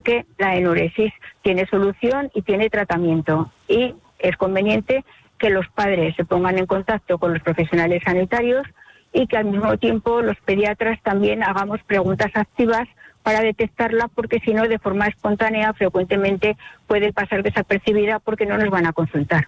que la enuresis tiene solución y tiene tratamiento. Y es conveniente que los padres se pongan en contacto con los profesionales sanitarios y que al mismo tiempo los pediatras también hagamos preguntas activas para detectarla, porque si no, de forma espontánea, frecuentemente puede pasar desapercibida porque no nos van a consultar.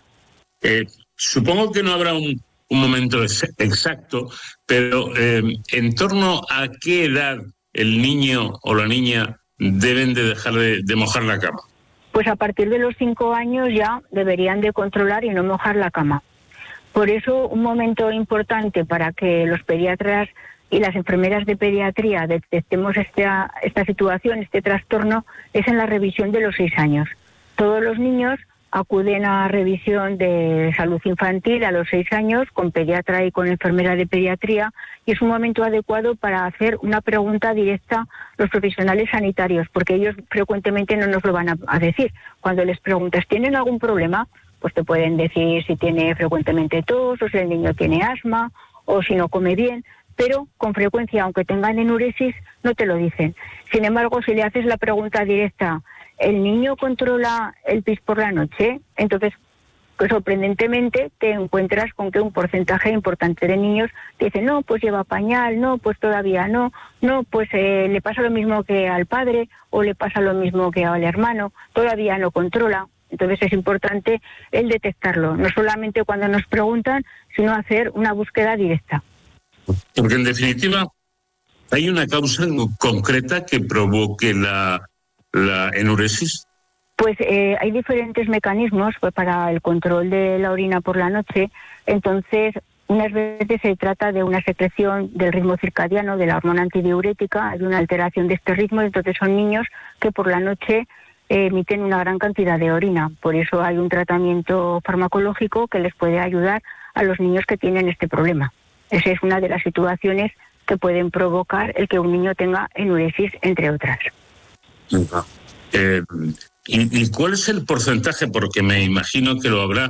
Supongo que no habrá un momento exacto, pero ¿en torno a qué edad el niño o la niña deben de dejar de mojar la cama? Pues a partir de los 5 años ya deberían de controlar y no mojar la cama. Por eso un momento importante para que los pediatras y las enfermeras de pediatría detectemos esta situación, este trastorno, es en la revisión de los 6 años. Todos los niños acuden a revisión de salud infantil a los 6 años con pediatra y con enfermera de pediatría, y es un momento adecuado para hacer una pregunta directa a los profesionales sanitarios, porque ellos frecuentemente no nos lo van a decir. Cuando les preguntas, ¿tienen algún problema? Pues te pueden decir si tiene frecuentemente tos, o si el niño tiene asma, o si no come bien, pero con frecuencia, aunque tengan enuresis, no te lo dicen. Sin embargo, si le haces la pregunta directa, ¿el niño controla el pis por la noche? Entonces, pues sorprendentemente te encuentras con que un porcentaje importante de niños te dicen, no, pues lleva pañal, no, pues todavía no, pues le pasa lo mismo que al padre o le pasa lo mismo que al hermano, todavía no controla. Entonces es importante el detectarlo, no solamente cuando nos preguntan, sino hacer una búsqueda directa. Porque en definitiva hay una causa concreta que provoque la enuresis. Pues hay diferentes mecanismos para el control de la orina por la noche. Entonces, unas veces se trata de una secreción del ritmo circadiano, de la hormona antidiurética, hay una alteración de este ritmo, entonces son niños que por la noche emiten una gran cantidad de orina. Por eso hay un tratamiento farmacológico que les puede ayudar a los niños que tienen este problema. Esa es una de las situaciones que pueden provocar el que un niño tenga enuresis, entre otras. ¿Y cuál es el porcentaje, porque me imagino que lo habrá,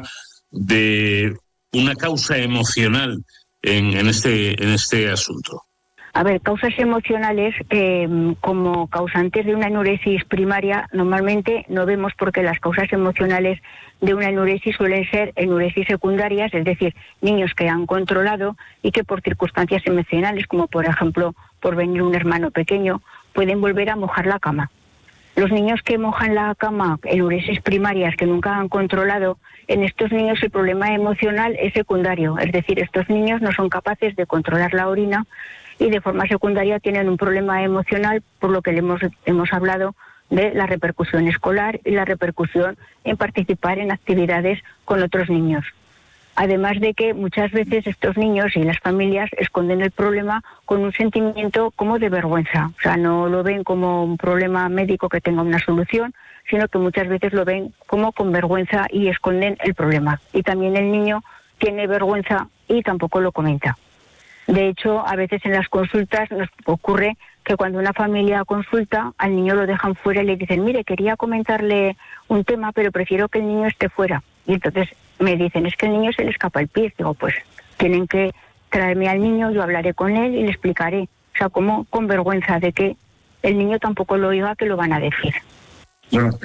de una causa emocional en este asunto? A ver, causas emocionales como causantes de una enuresis primaria normalmente no vemos, porque las causas emocionales de una enuresis suelen ser enuresis secundarias, es decir, niños que han controlado y que por circunstancias emocionales, como por ejemplo por venir un hermano pequeño, pueden volver a mojar la cama. Los niños que mojan la cama, enuresis primarias que nunca han controlado, en estos niños el problema emocional es secundario, es decir, estos niños no son capaces de controlar la orina y de forma secundaria tienen un problema emocional, por lo que hemos hablado de la repercusión escolar y la repercusión en participar en actividades con otros niños. Además de que muchas veces estos niños y las familias esconden el problema con un sentimiento como de vergüenza. O sea, no lo ven como un problema médico que tenga una solución, sino que muchas veces lo ven como con vergüenza y esconden el problema. Y también el niño tiene vergüenza y tampoco lo comenta. De hecho, a veces en las consultas nos ocurre que cuando una familia consulta, al niño lo dejan fuera y le dicen, mire, quería comentarle un tema, pero prefiero que el niño esté fuera. Y entonces me dicen, es que el niño se le escapa el pis. Digo, pues tienen que traerme al niño, yo hablaré con él y le explicaré. O sea, como con vergüenza de que el niño tampoco lo oiga, que lo van a decir. Bueno,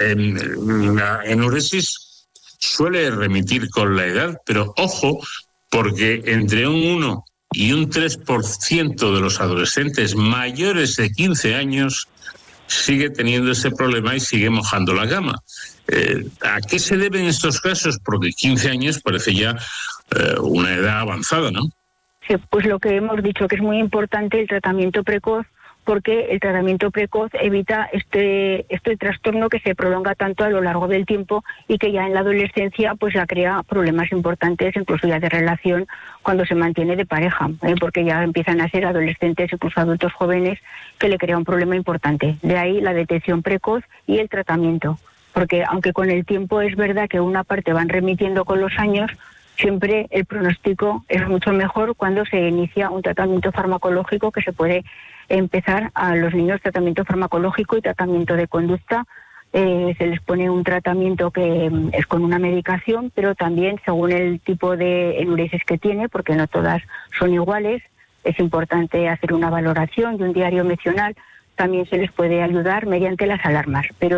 la enuresis suele remitir con la edad, pero ojo, porque entre un 1 y un 3% de los adolescentes mayores de 15 años sigue teniendo ese problema y sigue mojando la cama. ¿A qué se deben estos casos? Porque 15 años parece ya una edad avanzada, ¿no? Sí, pues lo que hemos dicho, que es muy importante el tratamiento precoz, porque el tratamiento precoz evita este trastorno que se prolonga tanto a lo largo del tiempo y que ya en la adolescencia pues ya crea problemas importantes, incluso ya de relación cuando se mantiene de pareja, porque ya empiezan a ser adolescentes, incluso adultos jóvenes, que le crea un problema importante. De ahí la detección precoz y el tratamiento, porque aunque con el tiempo es verdad que una parte van remitiendo con los años, siempre el pronóstico es mucho mejor cuando se inicia un tratamiento farmacológico, que se puede empezar a los niños tratamiento farmacológico y tratamiento de conducta. Se les pone un tratamiento que es con una medicación, pero también según el tipo de enuresis que tiene, porque no todas son iguales, es importante hacer una valoración y un diario mencional también se les puede ayudar mediante las alarmas. Pero